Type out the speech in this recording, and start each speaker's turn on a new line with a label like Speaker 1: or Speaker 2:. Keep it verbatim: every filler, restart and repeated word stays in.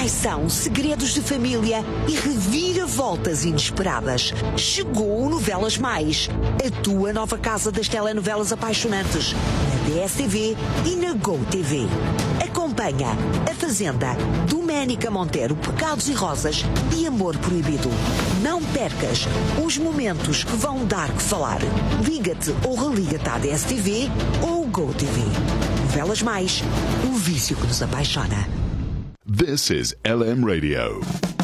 Speaker 1: traição, segredos de família e reviravoltas inesperadas. Chegou o Novelas Mais, a tua nova casa das telenovelas apaixonantes, na D S T V e na GoTV. Acompanha A Fazenda, Doménica Monteiro, Pecados e Rosas e Amor Proibido. Não percas os momentos que vão dar que falar. Liga-te ou religa-te à D S T V ou GoTV. Novelas Mais, o vício que nos apaixona.
Speaker 2: This is L M Radio.